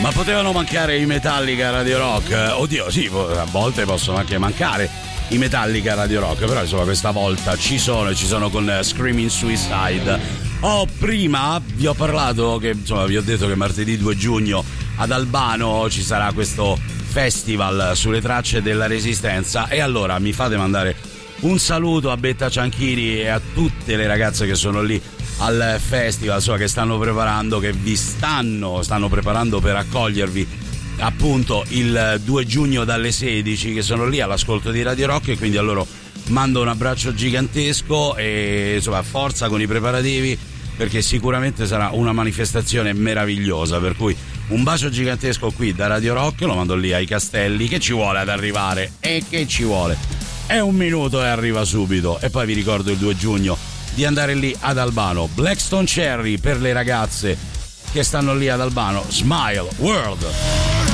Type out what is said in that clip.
Ma potevano mancare i Metallica Radio Rock? Oddio, sì, a volte possono anche mancare i Metallica Radio Rock, però insomma questa volta ci sono con Screaming Suicide. Prima vi ho parlato che insomma vi ho detto che martedì 2 giugno ad Albano ci sarà questo festival sulle tracce della Resistenza, e allora mi fate mandare un saluto a Betta Cianchini e a tutte le ragazze che sono lì al festival, insomma, che stanno preparando, che vi stanno preparando per accogliervi appunto il 2 giugno dalle 16, che sono lì all'ascolto di Radio Rock, e quindi a loro mando un abbraccio gigantesco e insomma forza con i preparativi, perché sicuramente sarà una manifestazione meravigliosa, per cui un bacio gigantesco qui da Radio Rock, lo mando lì ai Castelli. Che ci vuole ad arrivare? E che ci vuole? È un minuto e arriva subito. E poi vi ricordo il 2 giugno di andare lì ad Albano. Blackstone Cherry per le ragazze che stanno lì ad Albano. Smile World.